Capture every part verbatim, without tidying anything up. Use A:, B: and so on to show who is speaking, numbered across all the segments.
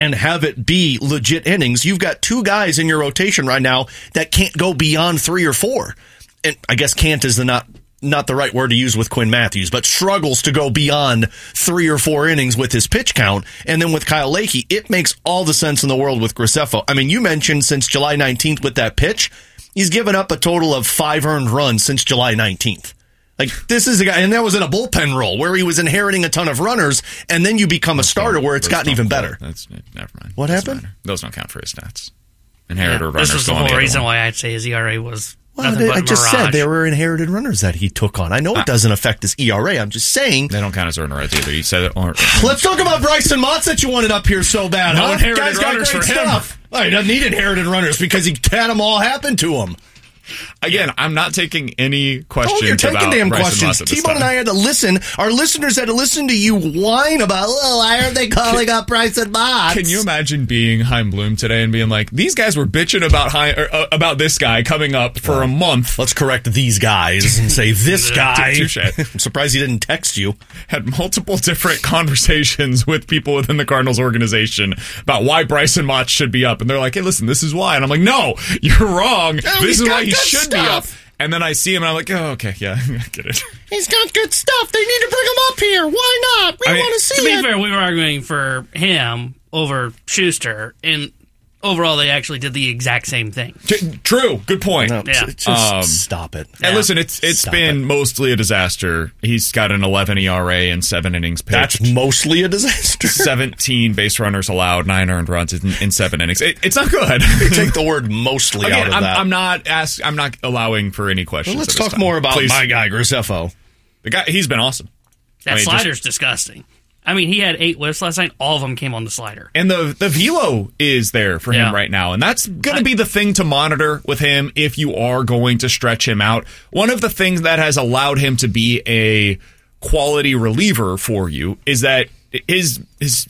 A: and have it be legit innings. You've got two guys in your rotation right now that can't go beyond three or four. And I guess can't is the not not the right word to use with Quinn Matthews, but struggles to go beyond three or four innings with his pitch count. And then with Kyle Leahy, it makes all the sense in the world with Graceffo. I mean, you mentioned since July nineteenth with that pitch, he's given up a total of five earned runs since July nineteenth. Like, this is a guy, and that was in a bullpen role where he was inheriting a ton of runners, and then you become a starter where it's gotten even better.
B: That's never mind.
A: What happened?
B: Those don't count for his stats. Inherited
C: yeah,
B: runners.
C: This was the whole reason why I'd say his E R A was
A: well,
C: nothing but
A: I just
C: mirage.
A: said there were inherited runners that he took on. I know it doesn't affect his E R A. I'm just saying.
B: They don't count as earned runs either. You said it. Or,
A: Let's talk about Bryson Motts that you wanted up here so bad.
B: No
A: huh?
B: inherited
A: Guy's got
B: runners
A: great
B: for him.
A: stuff. Oh, he doesn't need inherited runners because he had them all happen to him.
B: Again,
A: yeah.
B: I'm not taking any questions.
A: Oh, you're taking
B: about
A: damn
B: Bryson
A: questions. T-Bone and
B: time.
A: I had to listen. Our listeners had to listen to you whine about, oh, why aren't they calling up Bryson Motts?
B: Can you imagine being Chaim Bloom today and being like, these guys were bitching about Chaim, or, uh, about this guy coming up for uh, a month.
A: Let's correct these guys and say this guy.
B: Touche.
A: I'm surprised he didn't text you.
B: Had multiple different conversations with people within the Cardinals organization about why Bryson Motts should be up. And they're like, hey, listen, this is why. And I'm like, no, you're wrong.
A: Oh,
B: this is why he
A: good
B: should
A: stuff.
B: be up. And then I see him and I'm like, oh, okay, yeah, I get it.
A: He's got good stuff. They need to bring him up here. Why not? We
B: I mean,
A: want to see
C: To be
A: it.
C: fair, we were arguing for him over Schuster, and overall, they actually did the exact same thing.
B: T- True. Good point.
A: No,
C: Yeah.
A: just
B: Um,
A: stop it.
B: And
C: Yeah.
B: listen, it's it's
A: Stop
B: been
A: it.
B: mostly a disaster. He's got an eleven E R A and seven innings pitched.
A: That's mostly a disaster.
B: seventeen base runners allowed, nine earned runs in, in seven innings. It, it's not good.
A: Take the word mostly
B: Again,
A: out of
B: I'm,
A: that.
B: I'm not ask, I'm not allowing for any questions.
A: Well, let's
B: at this
A: talk
B: time.
A: more about
B: Please.
A: my guy, Graceffo.
B: The guy. He's been awesome.
C: That
B: I mean,
C: slider's
B: just-
C: disgusting. I mean, he had eight whiffs last night. All of them came on the slider.
B: And the the velo is there for him
C: Yeah.
B: right now, and that's going to be the thing to monitor with him if you are going to stretch him out. One of the things that has allowed him to be a quality reliever for you is that his his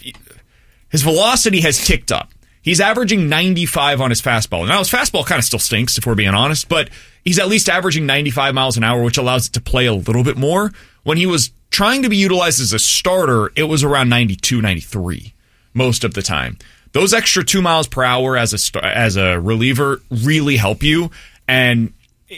B: his velocity has ticked up. He's averaging ninety-five on his fastball. Now his fastball kind of still stinks, if we're being honest, but he's at least averaging ninety-five miles an hour, which allows it to play a little bit more. When he was trying to be utilized as a starter, it was around ninety-two, ninety-three most of the time. Those extra two miles per hour as a st- as a reliever really help you. And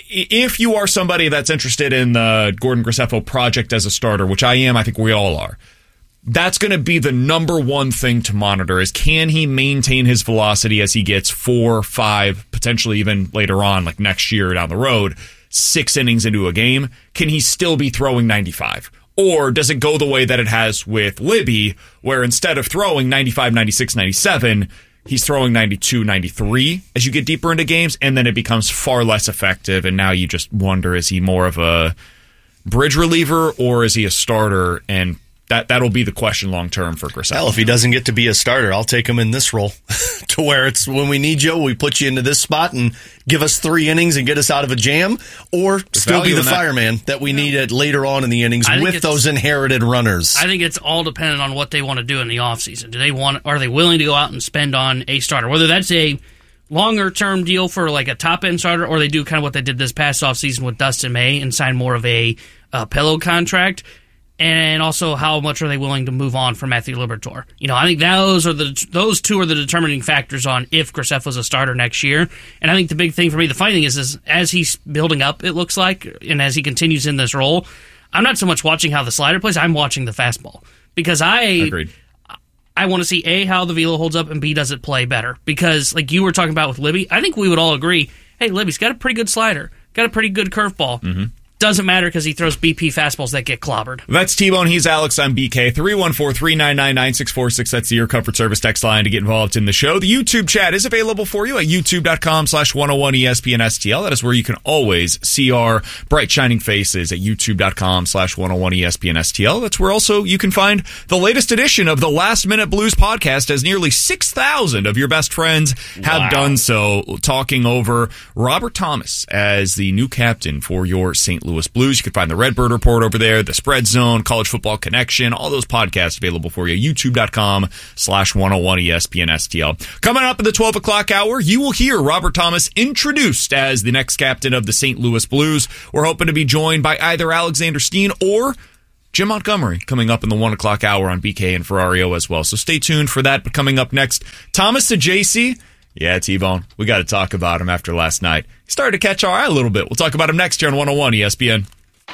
B: if you are somebody that's interested in the Gordon Graceffo project as a starter, which I am, I think we all are, that's going to be the number one thing to monitor is can he maintain his velocity as he gets four, five, potentially even later on, like next year down the road, six innings into a game? Can he still be throwing ninety-five? Or does it go the way that it has with Libby, where instead of throwing ninety-five, ninety-six, ninety-seven, he's throwing ninety-two, ninety-three as you get deeper into games, and then it becomes far less effective, and now you just wonder, is he more of a bridge reliever, or is he a starter? And that, that'll be the question long-term for Graceffo.
A: Hell, if he doesn't get to be a starter, I'll take him in this role to where it's when we need you, we put you into this spot and give us three innings and get us out of a jam, or still be
B: value
A: the
B: in that.
A: fireman that we needed later on in the innings
C: I think
A: with
C: it's-
A: those inherited runners.
C: I think it's all dependent on what they want to do in the offseason. Do they want? Are they willing to go out and spend on a starter? Whether that's a longer term deal for like a top end starter, or they do kind of what they did this past offseason with Dustin May and sign more of a uh, pillow contract. And also, how much are they willing to move on from Matthew Liberatore? You know, I think those are the those two are the determining factors on if Graceffo's a starter next year. And I think the big thing for me, the funny thing is, is as he's building up, it looks like, and as he continues in this role, I'm not so much watching how the slider plays. I'm watching the fastball because I
B: Agreed.
C: I want to see A, how the velo holds up, and B, does it play better? Because like you were talking about with Libby, I think we would all agree, hey, Libby's got a pretty good slider, got a pretty good curveball. Mm-hmm. Doesn't matter because he throws B P fastballs that get clobbered.
B: That's T-Bone. He's Alex. I'm B K. three one four, three nine nine, nine six four six. That's the Your Comfort Service text line to get involved in the show. The YouTube chat is available for you at youtube.com slash 101 ESPN STL. That is where you can always see our bright shining faces at youtube.com slash 101 ESPN STL. That's where also you can find the latest edition of the Last Minute Blues podcast, as nearly six thousand of your best friends have
A: Wow.
B: done so, talking over Robert Thomas as the new captain for your Saint Louis Blues. You can find the Redbird Report over there, the Spread Zone, College Football Connection, all those podcasts available for you. YouTube.com slash 101 ESPN STL. Coming up at the twelve o'clock hour, you will hear Robert Thomas introduced as the next captain of the Saint Louis Blues. We're hoping to be joined by either Alexander Steen or Jim Montgomery coming up in the one o'clock hour on B K and Ferrario as well. So stay tuned for that. But coming up next, Thomas Ajayci. Yeah, T-Bone. We got to talk about him after last night. He started to catch our eye a little bit. We'll talk about him next here on one oh one E S P N.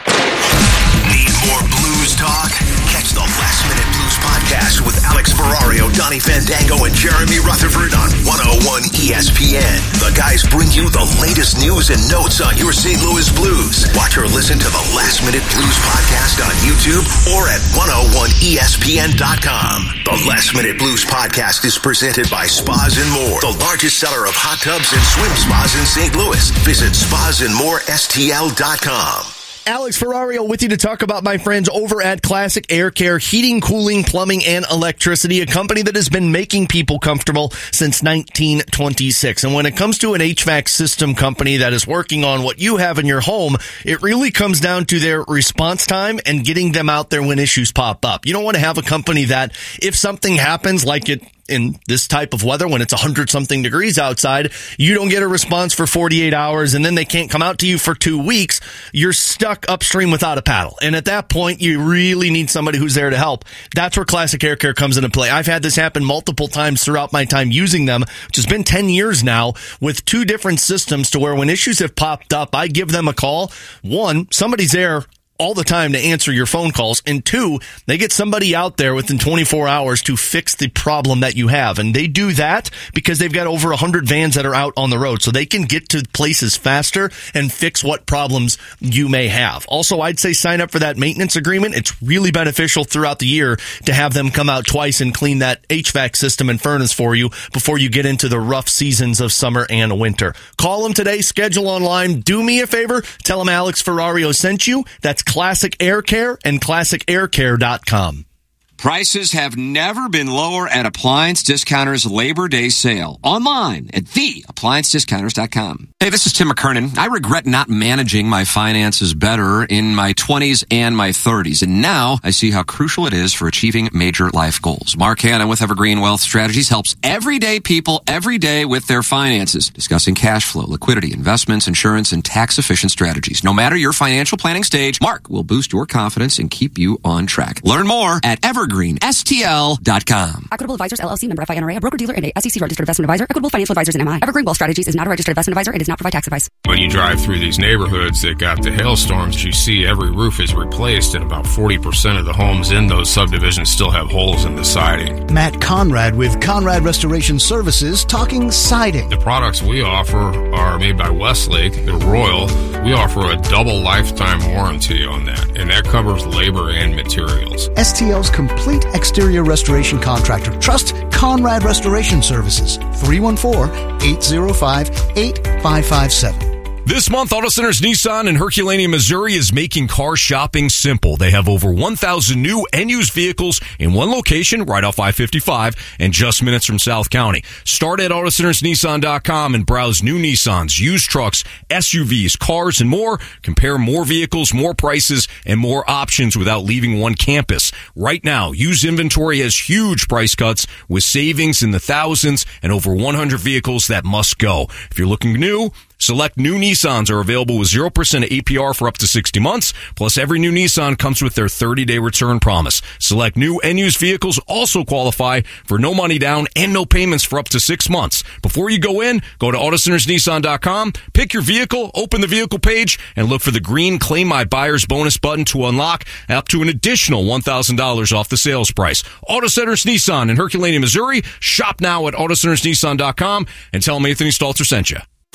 D: Need more blues talk? Catch the Last Minute Blues podcast with Alex Ferrario, Donnie Fandango, and Jeremy Rutherford on one oh one E S P N. The guys bring you the latest news and notes on your Saint Louis Blues. Watch or listen to the Last Minute Blues podcast on YouTube or at one oh one E S P N dot com. The Last Minute Blues podcast is presented by Spas and More, the largest seller of hot tubs and swim spas in Saint Louis. Visit spas and more S T L dot com.
A: Alex Ferrario with you to talk about my friends over at Classic Air Care, heating, cooling, plumbing, and electricity, a company that has been making people comfortable since nineteen twenty-six. And when it comes to an H V A C system company that is working on what you have in your home, it really comes down to their response time and getting them out there when issues pop up. You don't want to have a company that if something happens like it in this type of weather, when it's one hundred something degrees outside, you don't get a response for forty-eight hours and then they can't come out to you for two weeks. You're stuck upstream without a paddle. And at that point, you really need somebody who's there to help. That's where Classic Air Care comes into play. I've had this happen multiple times throughout my time using them, which has been ten years now, with two different systems to where when issues have popped up, I give them a call. One, somebody's there all the time to answer your phone calls, and two, they get somebody out there within twenty-four hours to fix the problem that you have. And they do that because they've got over one hundred vans that are out on the road, so they can get to places faster and fix what problems you may have. Also, I'd say sign up for that maintenance agreement. It's really beneficial throughout the year to have them come out twice and clean that H V A C system and furnace for you before you get into the rough seasons of summer and winter. Call them today, schedule online. Do me a favor, tell them Alex Ferrario sent you. That's Classic Air Care and classic air care dot com.
E: Prices have never been lower at Appliance Discounters Labor Day sale. Online at the appliance discounters dot com. Hey, this is Tim McKernan. I regret not managing my finances better in my twenties and my thirties. And now I see how crucial it is for achieving major life goals. Mark Hanna with Evergreen Wealth Strategies helps everyday people every day with their finances, discussing cash flow, liquidity, investments, insurance, and tax-efficient strategies. No matter your financial planning stage, Mark will boost your confidence and keep you on track. Learn more at evergreen S T L dot com.
F: Equitable Advisors, L L C, member F I N R A, a broker-dealer and a S E C registered investment advisor. Equitable Financial Advisors and M I. Evergreen Wealth Strategies is not a registered investment advisor and does not provide tax advice.
G: When you drive through these neighborhoods that got the hailstorms, you see every roof is replaced and about forty percent of the homes in those subdivisions still have holes in the siding.
H: Matt Conrad with Conrad Restoration Services talking siding.
G: The products we offer are made by Westlake. They're Royal. We offer a double lifetime warranty on that, and that covers labor and materials.
H: S T L's complete exterior restoration contractor. Trust Conrad Restoration Services. three one four, eight zero five, eight five five seven.
I: This month, Auto Centers Nissan in Herculaneum, Missouri is making car shopping simple. They have over one thousand new and used vehicles in one location right off I fifty-five and just minutes from South County. Start at auto centers nissan dot com and browse new Nissans, used trucks, S U Vs, cars, and more. Compare more vehicles, more prices, and more options without leaving one campus. Right now, used inventory has huge price cuts with savings in the thousands and over one hundred vehicles that must go. If you're looking new, select new Nissans are available with zero percent A P R for up to sixty months. Plus, every new Nissan comes with their thirty-day return promise. Select new and used vehicles also qualify for no money down and no payments for up to six months. Before you go in, go to auto centers nissan dot com, pick your vehicle, open the vehicle page, and look for the green Claim My Buyer's Bonus button to unlock up to an additional one thousand dollars off the sales price. Auto Centers Nissan in Herculaneum, Missouri. Shop now at auto centers nissan dot com and tell them Anthony Stalter sent you.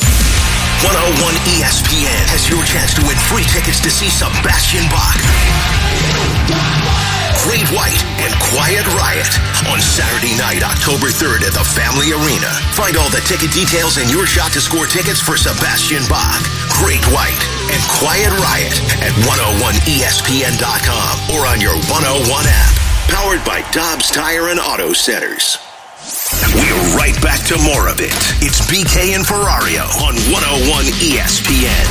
D: one oh one E S P N has your chance to win free tickets to see Sebastian Bach, Great White, and Quiet Riot on Saturday night, October third at the Family Arena. Find all the ticket details and your shot to score tickets for Sebastian Bach, Great White, and Quiet Riot at one oh one E S P N dot com or on your one oh one app. Powered by Dobbs Tire and Auto Centers. We're right back to more of it. It's B K and Ferrario on one oh one E S P N.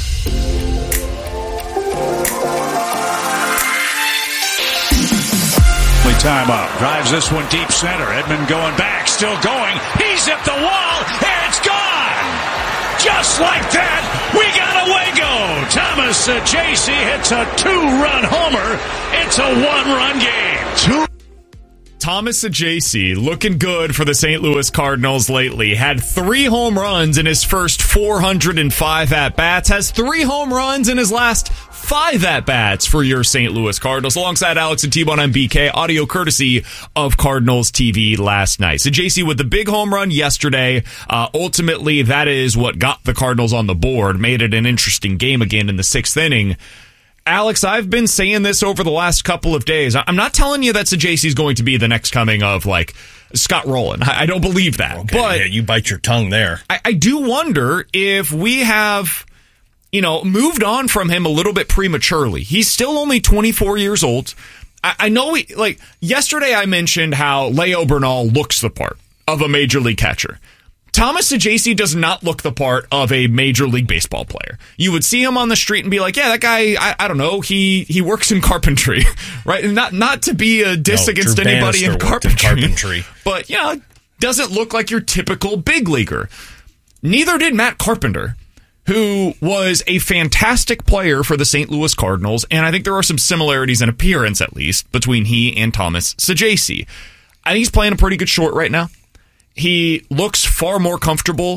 J: Timeout. Drives this one deep center. Edmond going back. Still going. He's at the wall. And it's gone. just like that, we got a Wago. Thomas Saggese hits a two-run homer. It's a one-run game. Two.
B: Thomas Saggese looking good for the Saint Louis Cardinals lately. Had three home runs in his first four hundred five at-bats. Has three home runs in his last five at-bats for your Saint Louis Cardinals. Alongside Alex and T-Bone, I'm B K. Audio courtesy of Cardinals T V last night. Saggese with the big home run yesterday. Uh, ultimately, that is what got the Cardinals on the board. Made it an interesting game again in the sixth inning. Alex, I've been saying this over the last couple of days. I'm not telling you that Saggese is going to be the next coming of, like, Scott Rowland. I don't believe that.
A: Okay,
B: but
A: yeah, you bite your tongue there.
B: I, I do wonder if we have, you know, moved on from him a little bit prematurely. He's still only twenty-four years old. I, I know, we, like, yesterday I mentioned how Leo Bernal looks the part of a major league catcher. Thomas Saggese does not look the part of a Major League Baseball player. You would see him on the street and be like, yeah, that guy, I, I don't know, he he works in carpentry, right? And not not to be a diss
A: no,
B: against
A: Drew
B: anybody
A: Bannister
B: in carpentry,
A: in carpentry,
B: but, you know, doesn't look like your typical big leaguer. Neither did Matt Carpenter, who was a fantastic player for the Saint Louis Cardinals, and I think there are some similarities in appearance, at least, between he and Thomas Saggese. I think he's playing a pretty good short right now. He looks far more comfortable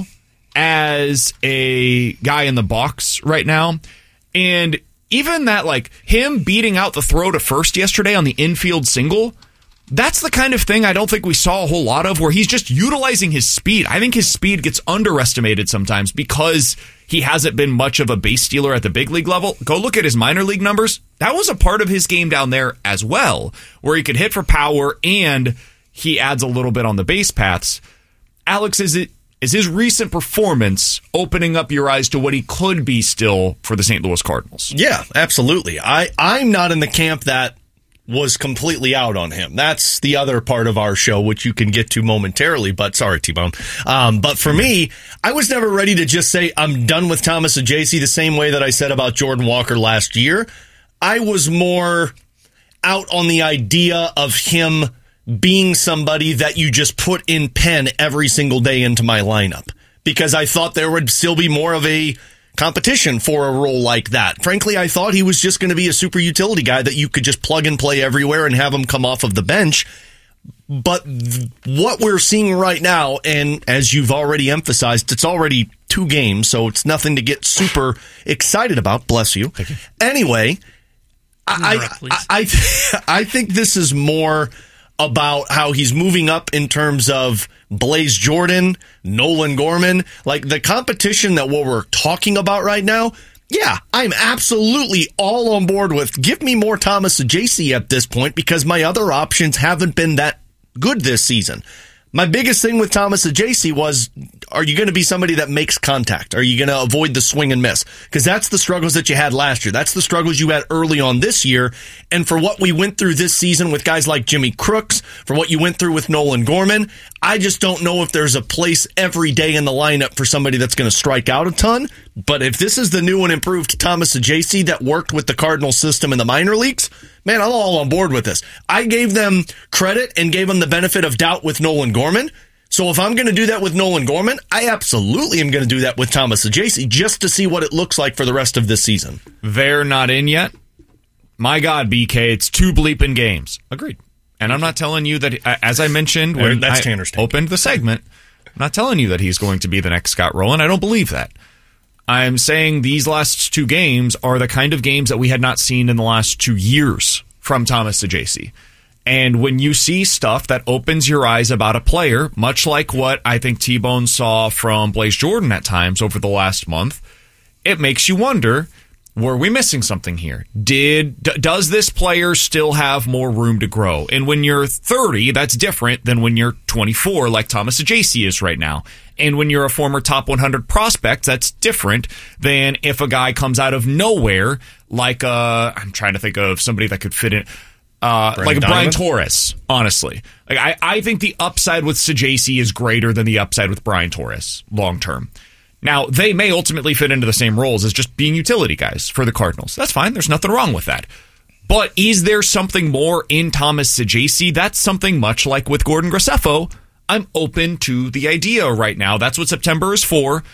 B: as a guy in the box right now. And even that, like, him beating out the throw to first yesterday on the infield single, that's the kind of thing I don't think we saw a whole lot of, where he's just utilizing his speed. I think his speed gets underestimated sometimes because he hasn't been much of a base stealer at the big league level. Go look at his minor league numbers. That was a part of his game down there as well, where he could hit for power and he adds a little bit on the base paths. Alex, is it is his recent performance opening up your eyes to what he could be still for the Saint Louis Cardinals?
A: Yeah, absolutely. I, I'm not in the camp that was completely out on him. That's the other part of our show, which you can get to momentarily, but sorry, T-Bone. Um, but for me, I was never ready to just say I'm done with Thomas Saggese the same way that I said about Jordan Walker last year. I was more out on the idea of him being somebody that you just put in pen every single day into my lineup, because I thought there would still be more of a competition for a role like that. Frankly, I thought he was just going to be a super utility guy that you could just plug and play everywhere and have him come off of the bench. But th- what we're seeing right now, and as you've already emphasized, it's already two games, so it's nothing to get super excited about. Bless you. you. Anyway, I, I, I, I think this is more about how he's moving up in terms of Blaze Jordan, Nolan Gorman, like the competition that what we're talking about right now. Yeah, I'm absolutely all on board with give me more Thomas Saggese at this point, because my other options haven't been that good this season. My biggest thing with Thomas Saggese was, are you going to be somebody that makes contact? Are you going to avoid the swing and miss? Because that's the struggles that you had last year. That's the struggles you had early on this year. And for what we went through this season with guys like Jimmy Crooks, for what you went through with Nolan Gorman, I just don't know if there's a place every day in the lineup for somebody that's going to strike out a ton. But if this is the new and improved Thomas Saggese that worked with the Cardinal system in the minor leagues, man, I'm all on board with this. I gave them credit and gave them the benefit of doubt with Nolan Gorman. So if I'm going to do that with Nolan Gorman, I absolutely am going to do that with Thomas Saggese just to see what it looks like for the rest of this season.
B: They're not in yet. My God, B K, it's two bleeping games. Agreed. And I'm not telling you that, as I mentioned when
A: That's
B: I
A: Tanner's take.
B: opened the segment, I'm not telling you that he's going to be the next Scott Rowland. I don't believe that. I'm saying these last two games are the kind of games that we had not seen in the last two years from Thomas Saggese. And when you see stuff that opens your eyes about a player, much like what I think T-Bone saw from Blaze Jordan at times over the last month, it makes you wonder, were we missing something here? Did d- does this player still have more room to grow? And when you're thirty, that's different than when you're twenty-four, like Thomas Saggese is right now. And when you're a former top one hundred prospect, that's different than if a guy comes out of nowhere, like uh, I'm trying to think of somebody that could fit in, uh, like a Brian Torres. Honestly, like I, I think the upside with Saggese is greater than the upside with Brian Torres long term. Now, they may ultimately fit into the same roles as just being utility guys for the Cardinals. That's fine. There's nothing wrong with that. But is there something more in Thomas Saggese? That's something much like with Gordon Graceffo. I'm open to the idea right now. That's what September is for.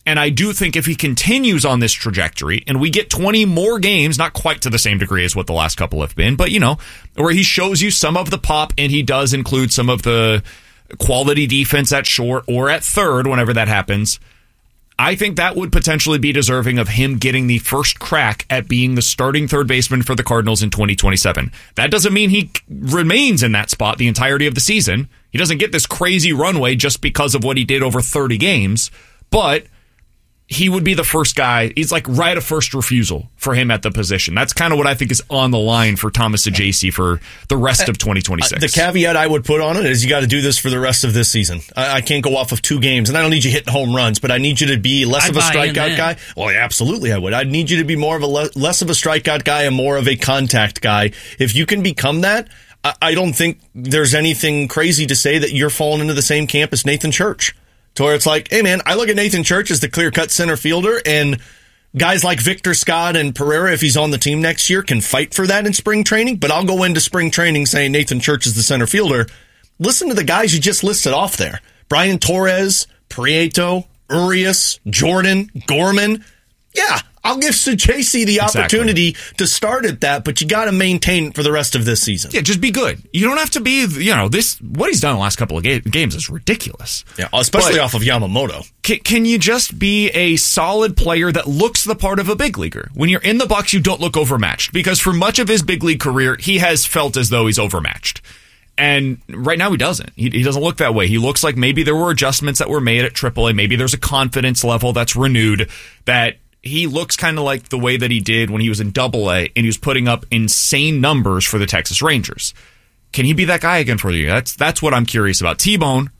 B: And I do think if he continues on this trajectory and we get twenty more games, not quite to the same degree as what the last couple have been, but, you know, where he shows you some of the pop and he does include some of the quality defense at short or at third whenever that happens, I think that would potentially be deserving of him getting the first crack at being the starting third baseman for the Cardinals in twenty twenty-seven. That doesn't mean he remains in that spot the entirety of the season. He doesn't get this crazy runway just because of what he did over thirty games, but he would be the first guy. He's like right of first refusal for him at the position. That's kind of what I think is on the line for Thomas Saggese for the rest of twenty twenty-six.
A: The caveat I would put on it is you got to do this for the rest of this season. I, I can't go off of two games, and I don't need you hitting home runs, but I need you to be less
C: I'd
A: of a strikeout guy.
C: Then.
A: Well, yeah, absolutely I would. I'd need you to be more of a le- less of a strikeout guy and more of a contact guy. If you can become that, I, I don't think there's anything crazy to say that you're falling into the same camp as Nathan Church. To where it's like, hey, man, I look at Nathan Church as the clear-cut center fielder, and guys like Victor Scott and Pereira, if he's on the team next year, can fight for that in spring training, but I'll go into spring training saying Nathan Church is the center fielder. Listen to the guys you just listed off there. Brian Torres, Prieto, Urias, Jordan, Gorman. Yeah, I'll give Saggese the
B: Exactly.
A: opportunity to start at that, but you got to maintain it for the rest of this season.
B: Yeah, just be good. You don't have to be, you know, this, what he's done the last couple of ga- games is ridiculous.
A: Yeah, especially
B: But
A: off of Yamamoto.
B: Can, can you just be a solid player that looks the part of a big leaguer? When you're in the box, you don't look overmatched, because for much of his big league career, he has felt as though he's overmatched. And right now he doesn't. He, he doesn't look that way. He looks like maybe there were adjustments that were made at triple A. Maybe there's a confidence level that's renewed, that he looks kind of like the way that he did when he was in double A and he was putting up insane numbers for the Texas Rangers. Can he be that guy again for you? That's that's what I'm curious about. T-Bone,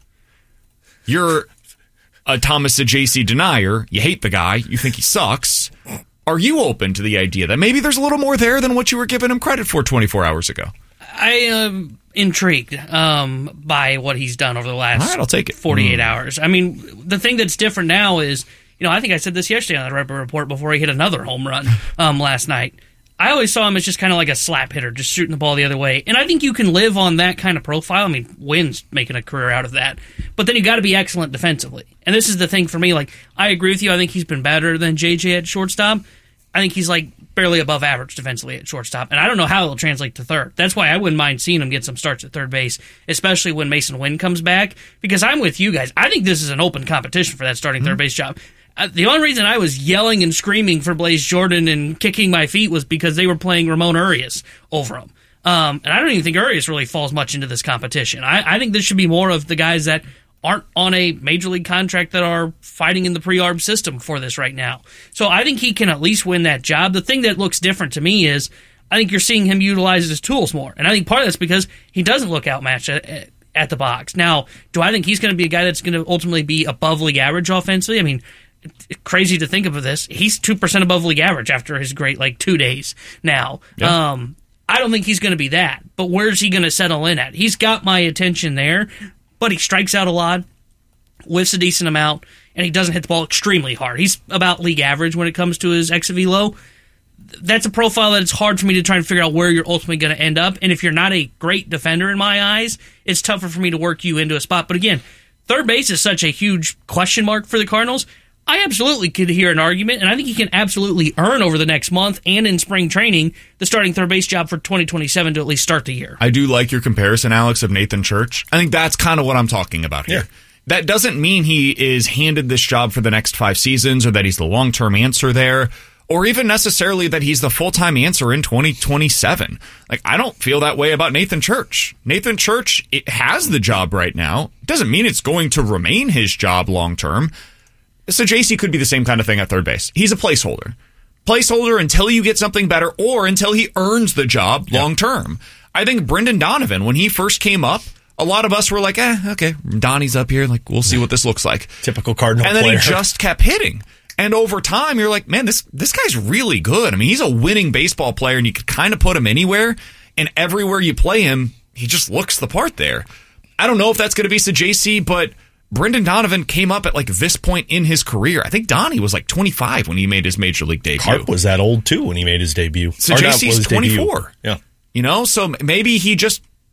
B: you're a Thomas Saggese denier. You hate the guy. You think he sucks. Are you open to the idea that maybe there's a little more there than what you were giving him credit for twenty-four hours ago?
C: I am intrigued um, by what he's done over the last
B: All right, I'll take it.
C: forty-eight
B: Mm.
C: hours. I mean, the thing that's different now is, you know, I think I said this yesterday on the Red Bird Report before he hit another home run um, last night. I always saw him as just kind of like a slap hitter, just shooting the ball the other way. And I think you can live on that kind of profile. I mean, Wynn's making a career out of that. But then you got to be excellent defensively. And this is the thing for me. Like, I agree with you. I think he's been better than J J at shortstop. I think he's like barely above average defensively at shortstop. And I don't know how it'll translate to third. That's why I wouldn't mind seeing him get some starts at third base, especially when Mason Wynn comes back. Because I'm with you guys. I think this is an open competition for that starting mm-hmm. third base job. Uh, the only reason I was yelling and screaming for Blaze Jordan and kicking my feet was because they were playing Ramon Urias over him. Um, and I don't even think Urias really falls much into this competition. I, I think this should be more of the guys that aren't on a major league contract that are fighting in the pre-arb system for this right now. So I think he can at least win that job. The thing that looks different to me is I think you're seeing him utilize his tools more. And I think part of that's because he doesn't look outmatched at, at the box. Now, do I think he's going to be a guy that's going to ultimately be above league average offensively? I mean, it's crazy to think of this. He's two percent above league average after his great, like, two days now. Yeah. Um, I don't think he's going to be that. But where's he going to settle in at? He's got my attention there, but he strikes out a lot, whiffs a decent amount, and he doesn't hit the ball extremely hard. He's about league average when it comes to his X V low. That's a profile that it's hard for me to try and figure out where you're ultimately going to end up. And if you're not a great defender in my eyes, it's tougher for me to work you into a spot. But again, third base is such a huge question mark for the Cardinals. I absolutely could hear an argument, and I think he can absolutely earn over the next month and in spring training the starting third base job for twenty twenty-seven to at least start the year.
B: I do like your comparison, Alex, of Nathan Church. I think that's kind of what I'm talking about here. Yeah. That doesn't mean he is handed this job for the next five seasons or that he's the long-term answer there, or even necessarily that he's the full-time answer in twenty twenty-seven. Like, I don't feel that way about Nathan Church. Nathan Church it has the job right now. Doesn't mean it's going to remain his job long-term. So J C could be the same kind of thing at third base. He's a placeholder. Placeholder until you get something better or until he earns the job long term. I think Brendan Donovan, when he first came up, a lot of us were like, eh, okay, Donnie's up here. Like, we'll see what this looks like.
A: Typical Cardinal
B: And then
A: player.
B: he just kept hitting. And over time, you're like, man, this this guy's really good. I mean, he's a winning baseball player, and you could kind of put him anywhere. And everywhere you play him, he just looks the part there. I don't know if that's going to be Saggese, but Brendan Donovan came up at like this point in his career. I think Donnie was like twenty-five when he made his major league debut.
A: Harp was that old too when he made his debut.
B: So J C's twenty-four.
A: Yeah.
B: You know, so maybe he just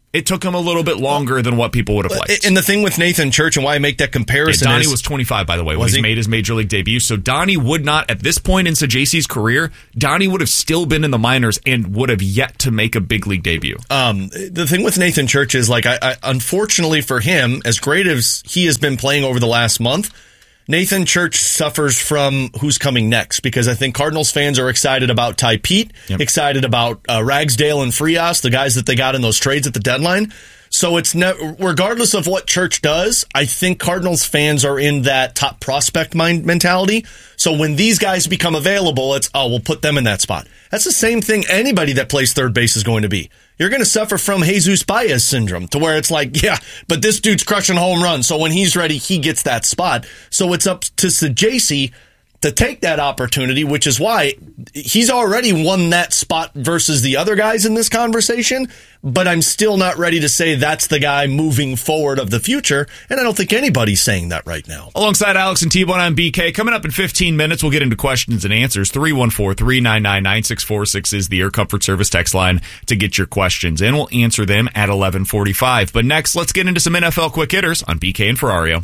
B: it took him a little bit longer than what people would have liked.
A: And the thing with Nathan Church and why I make that comparison
B: yeah, Donnie
A: is...
B: was twenty-five, by the way, when
A: Was
B: he
A: he?
B: made his major league debut. So Donnie would not, at this point in Sajaci's career, Donnie would have still been in the minors and would have yet to make a big league debut.
A: Um, the thing with Nathan Church is, like, I, I unfortunately for him, as great as he has been playing over the last month, Nathan Church suffers from who's coming next, because I think Cardinals fans are excited about Ty Pete, yep. excited about uh, Ragsdale and Frias, the guys that they got in those trades at the deadline. So it's ne- regardless of what Church does, I think Cardinals fans are in that top prospect mind mentality. So when these guys become available, it's, oh, we'll put them in that spot. That's the same thing anybody that plays third base is going to be. You're going to suffer from Jesus Baez syndrome, to where it's like, yeah, but this dude's crushing home runs, so when he's ready, he gets that spot. So it's up to Sajaci to take that opportunity, which is why he's already won that spot versus the other guys in this conversation, but I'm still not ready to say that's the guy moving forward of the future, and I don't think anybody's saying that right now.
B: Alongside Alex and T-Bone, I'm B K. Coming up in fifteen minutes, we'll get into questions and answers. three one four, three nine nine, nine six four six is the Air Comfort Service text line to get your questions, and we'll answer them at eleven forty-five. But next, let's get into some N F L quick hitters on B K and Ferrario.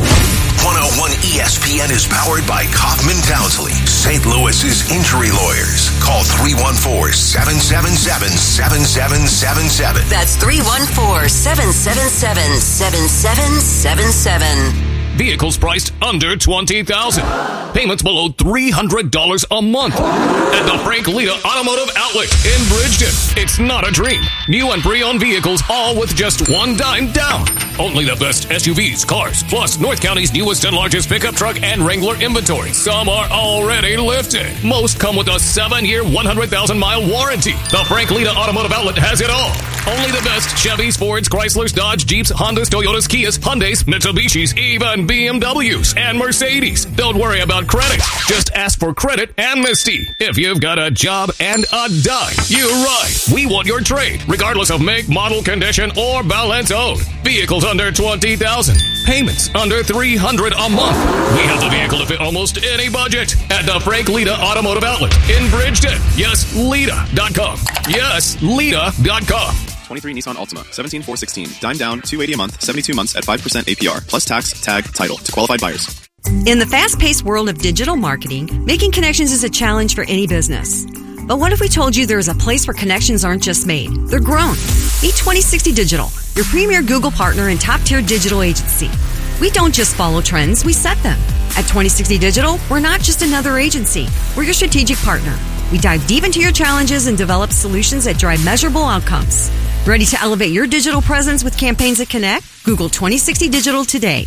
D: one oh one E S P N is powered by Kaufman Townsley, Saint Louis's injury lawyers. Call three one four, seven seven seven, seven seven seven seven.
K: That's three one four, seven seven seven, seven seven seven seven.
L: Vehicles priced under twenty thousand dollars. Payments below three hundred dollars a month. At the Frank Lita Automotive Outlet in Bridgeton. It's not a dream. New and pre-owned vehicles, all with just one dime down. Only the best S U Vs, cars, plus North County's newest and largest pickup truck and Wrangler inventory. Some are already lifted. Most come with a seven-year, one hundred thousand mile warranty. The Frank Lita Automotive Outlet has it all. Only the best Chevys, Fords, Chryslers, Dodge, Jeeps, Hondas, Toyotas, Kias, Hyundais, Mitsubishis, even B M Ws and Mercedes. Don't worry about credit. Just ask for credit amnesty. If you've got a job and a dime, you're right. We want your trade, regardless of make, model, condition, or balance owed. Vehicles under twenty thousand dollars. Payments under three hundred dollars a month. We have the vehicle to fit almost any budget. At the Frank Lita Automotive Outlet in Bridgeton. Yes, Lita dot com. Yes, Lita dot com.
M: twenty-three Nissan Altima, seventeen four sixteen. Dime down, two hundred eighty a month, seventy-two months at five percent A P R, plus tax, tag, title to qualified buyers.
N: In the fast-paced world of digital marketing, making connections is a challenge for any business. But what if we told you there is a place where connections aren't just made, they're grown? Meet twenty sixty Digital, your premier Google partner and top-tier digital agency. We don't just follow trends, we set them. At twenty sixty Digital, we're not just another agency, we're your strategic partner. We dive deep into your challenges and develop solutions that drive measurable outcomes. Ready to elevate your digital presence with campaigns that connect? Google twenty sixty Digital today.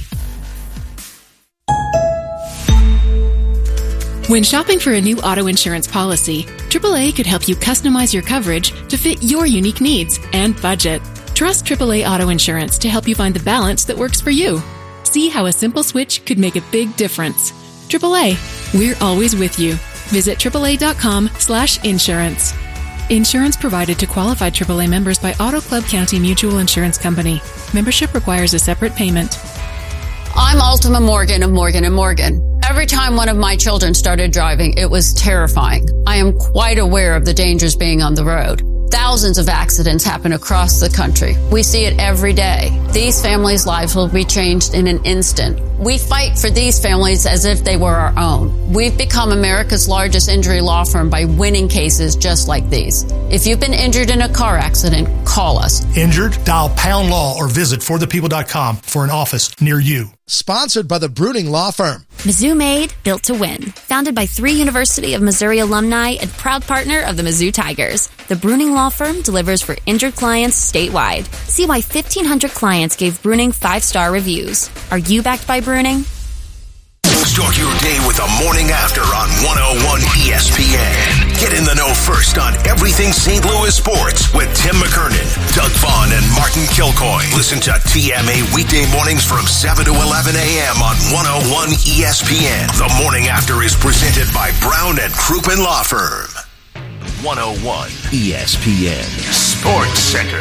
O: When shopping for a new auto insurance policy, triple A could help you customize your coverage to fit your unique needs and budget. Trust triple A Auto Insurance to help you find the balance that works for you. See how a simple switch could make a big difference. triple A, we're always with you. Visit triple A dot com slash insurance. Insurance provided to qualified triple A members by Auto Club County Mutual Insurance Company. Membership requires a separate payment.
P: I'm Ultima Morgan of Morgan and Morgan. Every time one of my children started driving, it was terrifying. I am quite aware of the dangers being on the road. Thousands of accidents happen across the country. We see it every day. These families' lives will be changed in an instant. We fight for these families as if they were our own. We've become America's largest injury law firm by winning cases just like these. If you've been injured in a car accident, call us.
Q: Injured? Dial Pound Law or visit for the people dot com for an office near you.
R: Sponsored by the Bruning Law Firm.
S: Mizzou Made, built to win. Founded by three University of Missouri alumni and proud partner of the Mizzou Tigers. The Bruning Law Firm delivers for injured clients statewide. See why fifteen hundred clients gave Bruning five-star reviews. Are you backed by Bruning?
D: Start your day with the morning after on one oh one E S P N. Get in the know first on everything Saint Louis sports with Tim McKernan, Doug Vaughn, and Martin Kilcoy. Listen to T M A weekday mornings from seven to eleven a.m. on one oh one E S P N. The morning after is presented by Brown and Crouppen Law Firm. one oh one E S P N Sports Center.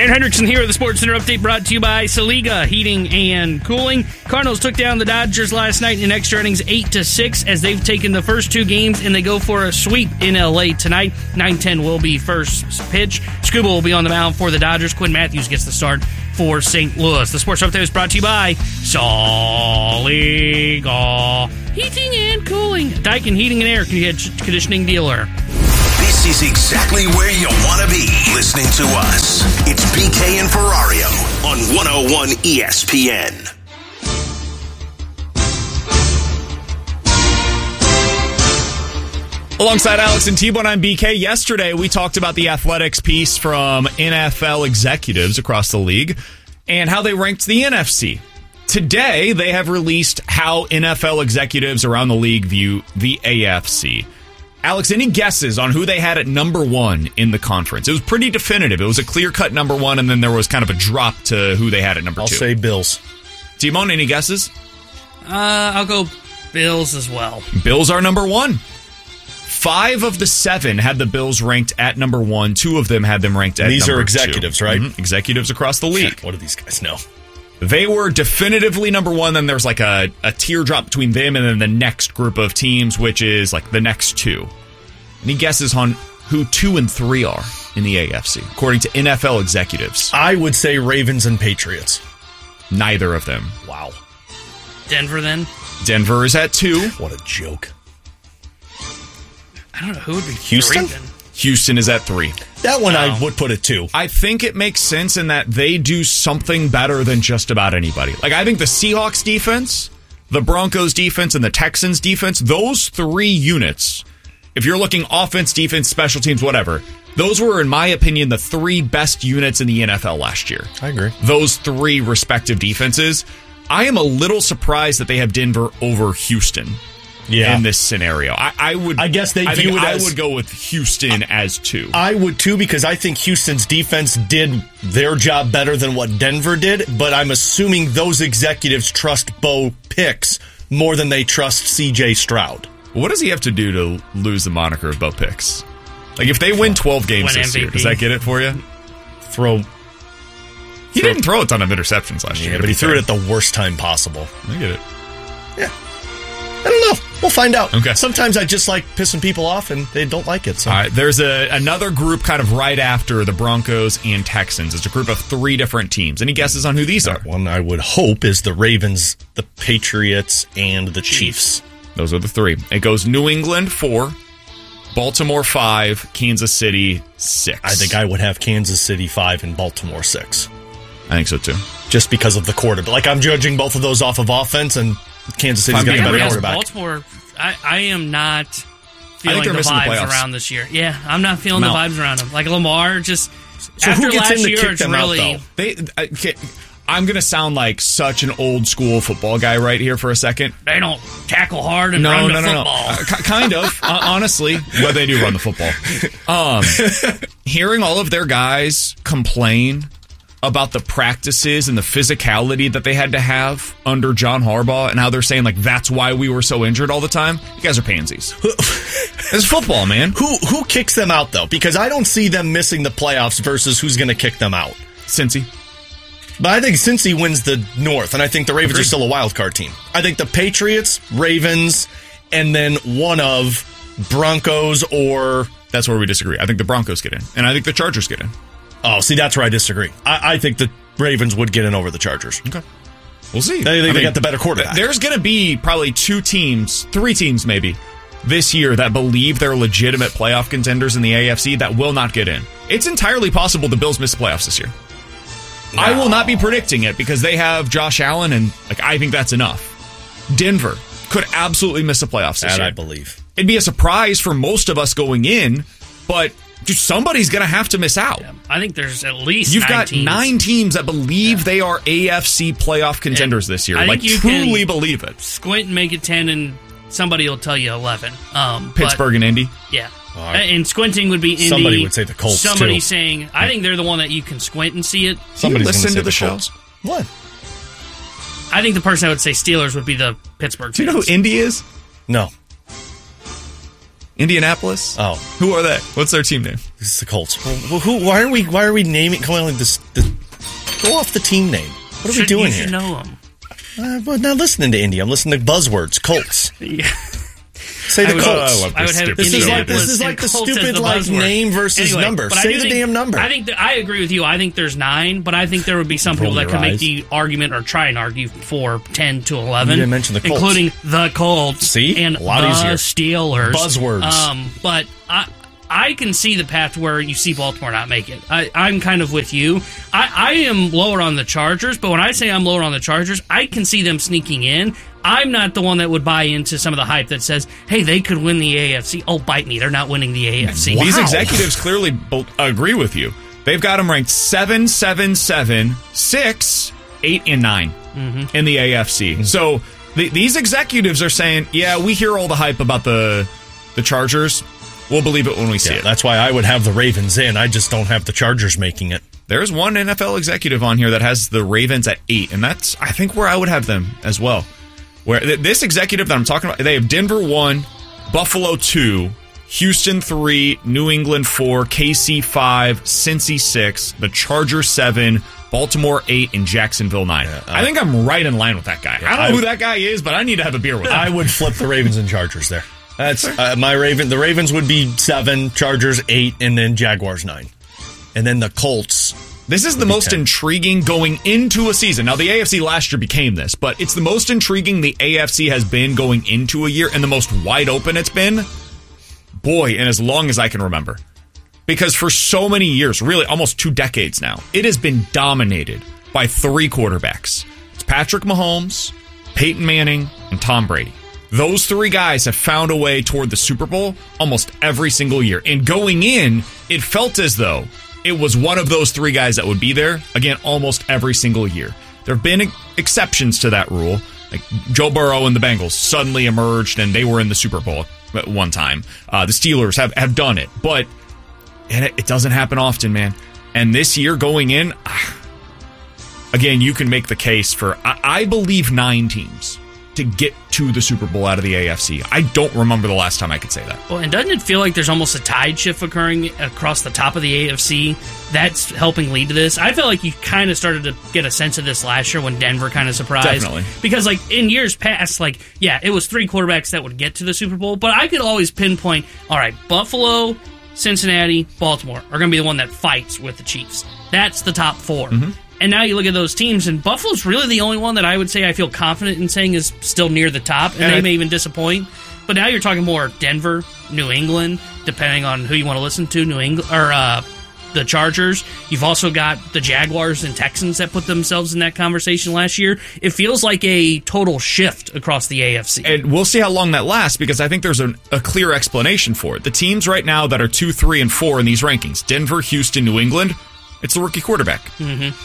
C: Dan Hendrickson here with the Sports Center update brought to you by Saliga Heating and Cooling. Cardinals took down the Dodgers last night in extra innings eight to six as they've taken the first two games and they go for a sweep in L A tonight. nine ten will be first pitch. Scuba will be on the mound for the Dodgers. Quinn Matthews gets the start for Saint Louis. The Sports Update is brought to you by Saliga Heating and Cooling. Daikin Heating and Air Conditioning Dealer.
D: This is exactly where you want to be listening to us. It's B K and Ferrario on one oh one E S P N.
B: Alongside Alex and T-Bone, I'm B K. Yesterday, we talked about the athletics piece from N F L executives across the league and how they ranked the N F C. Today, they have released how N F L executives around the league view the A F C. Alex, any guesses on who they had at number one in the conference? It was pretty definitive. It was a clear-cut number one, and then there was kind of a drop to who they had at number
A: I'll
B: two.
A: I'll say Bills.
B: T-Bone, any guesses?
C: Uh, I'll go Bills as well.
B: Bills are number one. Five of the seven had the Bills ranked at number one. Two of them had them ranked at
A: These
B: number
A: are executives,
B: two.
A: right?
B: Mm-hmm. Executives across the league.
A: What do these guys know?
B: They were definitively number one. Then there's like a, a teardrop between them and then the next group of teams, which is like the next two. Any guesses on who two and three are in the A F C, according to N F L executives?
A: I would say Ravens and Patriots.
B: Neither of them.
A: Wow.
C: Denver, then?
B: Denver is at two.
A: What a joke.
C: I don't know who would be
A: Houston.
C: three, then.
B: Houston is at three.
A: That one
C: Oh.
A: I would put it two.
B: I think it makes sense in that they do something better than just about anybody. Like, I think the Seahawks defense, the Broncos defense, and the Texans defense, those three units, if you're looking offense, defense, special teams, whatever, those were, in my opinion, the three best units in the N F L last year.
A: I agree.
B: Those three respective defenses. I am a little surprised that they have Denver over Houston.
A: Yeah.
B: In this scenario, I, I would.
A: I guess they
B: I
A: view
B: think
A: it
B: I
A: as-
B: would go with Houston as two.
A: I would too, because I think Houston's defense did their job better than what Denver did, but I'm assuming those executives trust Bo Picks more than they trust C J Stroud.
B: What does he have to do to lose the moniker of Bo Picks? Like, if they win twelve games
C: Win
B: this
C: M V P.
B: year, does that get it for you?
A: Throw.
B: He
A: throw,
B: didn't throw a ton of interceptions last
A: Yeah,
B: year.
A: but he threw it at the worst time possible.
B: I get it.
A: Yeah. I don't know. We'll find out.
B: Okay.
A: Sometimes I just like pissing people off and they don't like it. So.
B: All right, there's a another group kind of right after the Broncos and Texans. It's a group of three different teams. Any guesses on who these are?
A: That one I would hope is the Ravens, the Patriots, and the Chiefs.
B: Those are the three. It goes New England, four. Baltimore, five. Kansas City, six.
A: I think I would have Kansas City, five, and Baltimore, six.
B: I think so, too.
A: Just because of the quarterback. Like, I'm judging both of those off of offense, and Kansas City's got a better
C: Yeah,
A: quarterback.
C: Baltimore, I, I am not feeling
B: they're
C: the
B: missing the
C: vibes
B: playoffs.
C: around this year. Yeah, I'm not feeling
B: No.
C: the vibes around them. Like Lamar, just
A: So
C: after
A: who gets
C: last
A: in to
C: year,
A: kick
C: it's
A: them out,
C: really
A: though?
B: They, I, okay, I'm going to sound like such an old school football guy right here for a second.
C: they don't tackle hard and
B: No,
C: run
B: no,
C: the
B: no, no.
C: football.
B: Uh, k- kind of, uh, honestly. Well, they do run the football. Um, hearing all of their guys complain about the practices and the physicality that they had to have under John Harbaugh and how they're saying, like, that's why we were so injured all the time. You guys are pansies. It's football, man.
A: Who who kicks them out, though? Because I don't see them missing the playoffs versus who's going to kick them out.
B: Cincy.
A: But I think Cincy wins the North, and I think the Ravens
B: Agreed.
A: are still a wild card team. I think the Patriots, Ravens, and then one of Broncos or...
B: That's where we disagree. I think the Broncos get in, and I think the Chargers get in.
A: Oh, see, that's where I disagree. I, I think the Ravens would get in over the Chargers.
B: Okay. We'll see.
A: I think
B: I
A: they
B: mean,
A: got the better quarterback.
B: There's going to be probably two teams, three teams maybe, this year that believe they're legitimate playoff contenders in the A F C that will not get in. It's entirely possible the Bills miss the playoffs this year. No. I will not be predicting it because they have Josh Allen, and like I think that's enough. Denver could absolutely miss the playoffs this
A: that
B: year.
A: I believe.
B: It'd be a surprise for most of us going in, but just somebody's going to have to miss out.
C: Yeah, I think there's at least
B: You've
C: nine
B: got
C: teams.
B: nine teams that believe
C: Yeah.
B: they are A F C playoff contenders
C: And
B: this year.
C: I
B: Like,
C: think you
B: truly
C: can
B: believe it.
C: Squint and make it ten, and somebody will tell you eleven. Um,
B: Pittsburgh
C: but,
B: and Indy.
C: Yeah.
A: Oh, I-
C: and squinting would be Indy.
A: Somebody would say the Colts,
C: Somebody
A: too.
C: saying, I think they're the one that you can squint and see it.
A: Somebody's
B: listen
A: gonna say
B: to the show?
A: Colts. What?
C: I think the person I would say Steelers would be the Pittsburgh
B: Do you know who
C: fans.
B: Indy is?
A: No.
B: Indianapolis?
A: Oh.
B: Who are they? What's their team name?
A: It's the Colts. Well, who? Why are we? Why are we naming? Going like this? The, go off the team name. What are
C: should,
A: we doing
C: you
A: here?
C: You should know them.
A: Uh, well, not listening to Indy. I'm listening to buzzwords. Colts.
C: Yeah.
A: Say the
C: I would,
A: Colts.
C: Uh, I would have
A: this is like this is like the stupid like name versus
C: anyway,
A: number.
C: Say
A: the
C: think,
A: damn number.
C: I think that, I agree with you. I think there's nine, but I think there would be some
A: Roll
C: people that
A: your
C: could make
A: eyes.
C: the argument or try and argue for ten to eleven.
A: You didn't mention the Colts.
C: Including the Colts.
A: See?
C: And
A: A lot
C: the
A: easier.
C: Steelers.
A: Buzzwords.
C: Um, but I I can see the path where you see Baltimore not make it. I, I'm kind of with you. I, I am lower on the Chargers, but when I say I'm lower on the Chargers, I can see them sneaking in. I'm not the one that would buy into some of the hype that says, hey, they could win the A F C. Oh, bite me. They're not winning the A F C.
B: These executives clearly bo- agree with you. They've got them ranked seven, seven, seven, six, eight, and nine
C: Mm-hmm.
B: in the A F C. So the, these executives are saying, yeah, we hear all the hype about the the Chargers. We'll believe it when we see
A: Yeah,
B: it.
A: that's why I would have the Ravens in. I just don't have the Chargers making it.
B: There's one N F L executive on here that has the Ravens at eight, and that's, I think, where I would have them as well. Where th- this executive that I'm talking about, they have Denver one, Buffalo two, Houston three, New England four, K C five, Cincy six, the Chargers seven, Baltimore eight, and Jacksonville nine.
A: Yeah, uh,
B: I think I'm right in line with that guy. I don't know
A: I-
B: who that guy is, but I need to have a beer with him.
A: I would flip the Ravens and Chargers there. That's uh, my Raven. The Ravens would be seven, Chargers eight, and then Jaguars nine, and then the Colts.
B: This is the most ten. Intriguing going into a season. Now, the A F C last year became this, but it's the most intriguing the A F C has been going into a year, and the most wide open it's been, boy, and as long as I can remember. Because for so many years, really almost two decades now, it has been dominated by three quarterbacks. It's Patrick Mahomes, Peyton Manning, and Tom Brady. Those three guys have found a way toward the Super Bowl almost every single year. And going in, it felt as though it was one of those three guys that would be there, again, almost every single year. There have been exceptions to that rule. Like Joe Burrow and the Bengals suddenly emerged and they were in the Super Bowl at one time. Uh, the Steelers have, have done it. But and it, it doesn't happen often, man. And this year going in, again, you can make the case for, I, I believe, nine teams to get to the Super Bowl out of the A F C. I don't remember the last time I could say that.
C: Well, and doesn't it feel like there's almost a tide shift occurring across the top of the A F C that's helping lead to this? I feel like you kind of started to get a sense of this last year when Denver kind of surprised.
B: Definitely.
C: Because, like, in years past, like, yeah, it was three quarterbacks that would get to the Super Bowl, but I could always pinpoint, all right, Buffalo, Cincinnati, Baltimore are going to be the one that fights with the Chiefs. That's the top four.
B: Mm-hmm.
C: And now you look at those teams, and Buffalo's really the only one that I would say I feel confident in saying is still near the top, and,
B: And
C: they
B: I-
C: may even disappoint. But now you're talking more Denver, New England, depending on who you want to listen to, New England or uh, the Chargers. You've also got the Jaguars and Texans that put themselves in that conversation last year. It feels like a total shift across the A F C.
B: And we'll see how long that lasts because I think there's a, a clear explanation for it. The teams right now that are two, three, and four in these rankings, Denver, Houston, New England, it's the rookie quarterback.
C: Mm-hmm.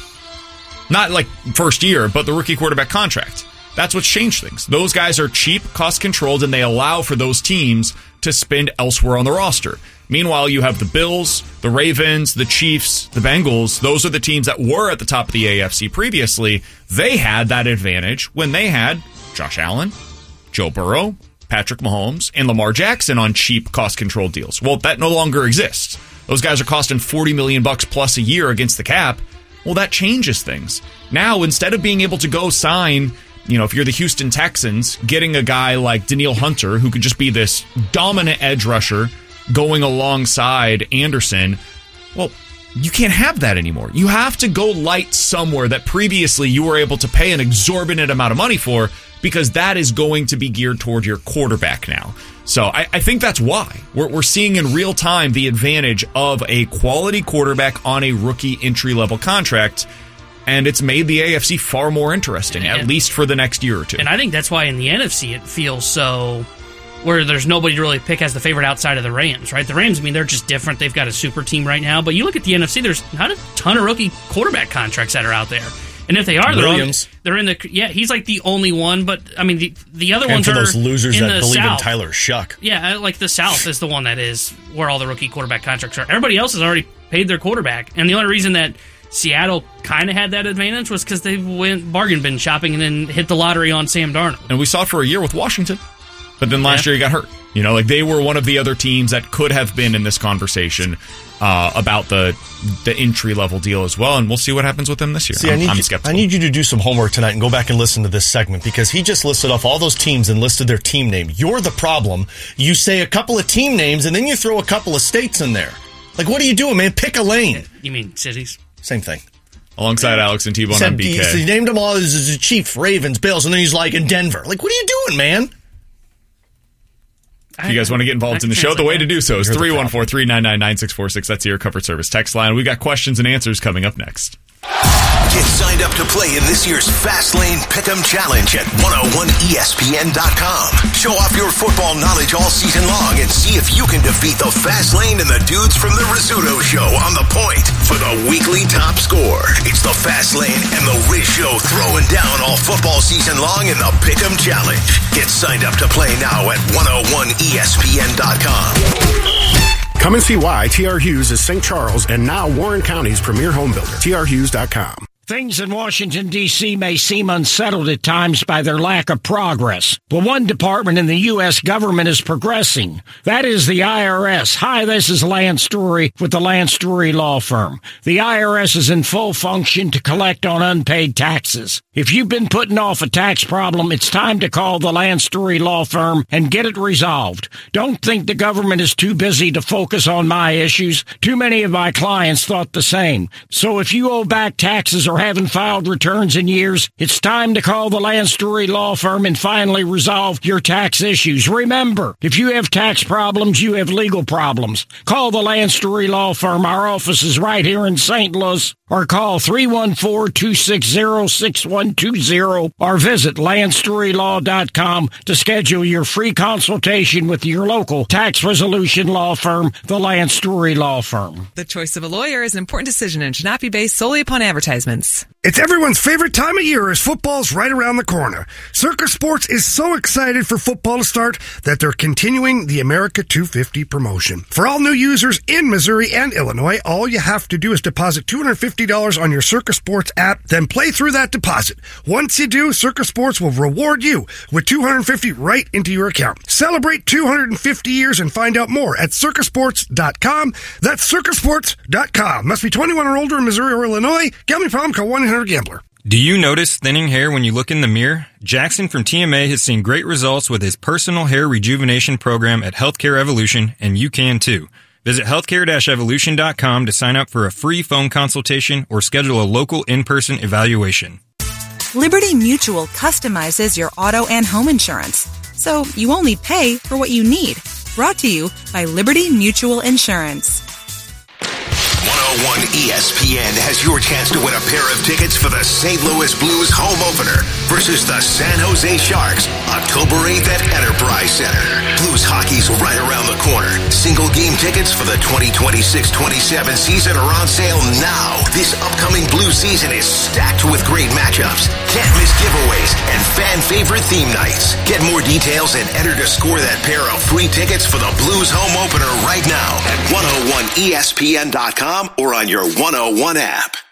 B: Not like first year, but the rookie quarterback contract. That's what's changed things. Those guys are cheap, cost-controlled, and they allow for those teams to spend elsewhere on the roster. Meanwhile, you have the Bills, the Ravens, the Chiefs, the Bengals. Those are the teams that were at the top of the A F C previously. They had that advantage when they had Josh Allen, Joe Burrow, Patrick Mahomes, and Lamar Jackson on cheap, cost-controlled deals. Well, that no longer exists. Those guys are costing forty million bucks plus a year against the cap. Well, that changes things. Now, instead of being able to go sign, you know, if you're the Houston Texans, getting a guy like Danielle Hunter, who could just be this dominant edge rusher going alongside Anderson, well, you can't have that anymore. You have to go light somewhere that previously you were able to pay an exorbitant amount of money for because that is going to be geared toward your quarterback now. So I, I think that's why. We're, we're seeing in real time the advantage of a quality quarterback on a rookie entry-level contract, and it's made the A F C far more interesting, at
C: And-
B: least for the next year or two.
C: And I think that's why in the N F C it feels so where there's nobody to really pick as the favorite outside of the Rams, right? The Rams, I mean, they're just different. They've got a super team right now. But you look at the N F C, there's not a ton of rookie quarterback contracts that are out there. And if they are, they're, on,
A: Williams.
C: they're in the yeah. He's like the only one, but I mean the the other
A: And
C: ones
A: for
C: are
A: those losers
C: in
A: that
C: the
A: believe
C: South.
A: in Tyler Shuck.
C: Yeah, like the South is the one that is where all the rookie quarterback contracts are. Everybody else has already paid their quarterback, and the only reason that Seattle kind of had that advantage was because they went bargain bin shopping and then hit the lottery on Sam Darnold.
B: And we saw it for a year with Washington. But then last
C: Yeah.
B: year he got hurt. You know, like they were one of the other teams that could have been in this conversation uh, about the the entry level deal as well, and we'll see what happens with them this year.
A: See,
B: I'm,
A: I need
B: I'm
A: you,
B: skeptical.
A: I need you to do some homework tonight and go back and listen to this segment because he just listed off all those teams and listed their team name. You're the problem. You say a couple of team names and then you throw a couple of states in there. Like, what are you doing, man? Pick a lane.
C: You mean cities?
A: Same thing.
B: Alongside Alex and T-Bone
A: He
B: on
A: said-
B: B K.
A: He, he named them all as, as the Chiefs, Ravens, Bills, and then he's like in Denver. Like, what are you doing, man?
B: If you guys want to get involved in the show, the way to do so is three one four, three nine nine, nine six four six. That's your Covered Service text line. We got questions and answers coming up next.
D: Get signed up to play in this year's Fastlane Pick'em Challenge at one oh one E S P N dot com. Show off your football knowledge all season long and see if you can defeat the Fastlane and the dudes from the Rizzuto Show on the point for the weekly top score. It's the Fastlane and the Riz Show throwing down all football season long in the Pick'em Challenge. Get signed up to play now at one oh one E S P N dot com.
T: Come and see why T R Hughes is Saint Charles and now Warren County's premier home builder. T R Hughes dot com.
U: Things in Washington, D C may seem unsettled at times by their lack of progress, but one department in the U S government is progressing. That is the I R S. Hi, this is Lance Story with the Lance Story Law Firm. The I R S is in full function to collect on unpaid taxes. If you've been putting off a tax problem, it's time to call the Lance Story Law Firm and get it resolved. Don't think the government is too busy to focus on my issues. Too many of my clients thought the same. So if you owe back taxes or haven't filed returns in years, it's time to call the Lance Story Law Firm and finally resolve your tax issues. Remember, if you have tax problems, you have legal problems. Call the Lance Story Law Firm. Our office is right here in Saint Louis. Or call three one four, two six zero, six one two zero or visit lance story law dot com to schedule your free consultation with your local tax resolution law firm, the Lance Story Law Firm.
V: The choice of a lawyer is an important decision and should not be based solely upon advertisements.
W: It's everyone's favorite time of year as football's right around the corner. Circus Sports is so excited for football to start that they're continuing the America two fifty promotion. For all new users in Missouri and Illinois, all you have to do is deposit two hundred fifty dollars on your Circus Sports app, then play through that deposit. Once you do, Circus Sports will reward you with two hundred fifty dollars right into your account. Celebrate two hundred fifty years and find out more at circus sports dot com. That's circus sports dot com. Must be twenty-one or older in Missouri or Illinois. Gambling problem? Call one eight hundred gambler.
X: Do you notice thinning hair when you look in the mirror? Jackson from T M A has seen great results with his personal hair rejuvenation program at Healthcare Evolution, and you can too. Visit healthcare dash evolution dot com to sign up for a free phone consultation or schedule a local in-person evaluation.
Y: Liberty Mutual customizes your auto and home insurance, so you only pay for what you need. Brought to you by Liberty Mutual Insurance.
D: one oh one E S P N has your chance to win a pair of tickets for the Saint Louis Blues home opener versus the San Jose Sharks, October eighth at Enterprise Center. Blues hockey's right around the corner. Single game tickets for the twenty twenty-six twenty-seven season are on sale now. This upcoming Blues season is stacked with great matchups, can't miss giveaways, and fan favorite theme nights. Get more details and enter to score that pair of free tickets for the Blues home opener right now at one oh one E S P N dot com or on your one oh one app.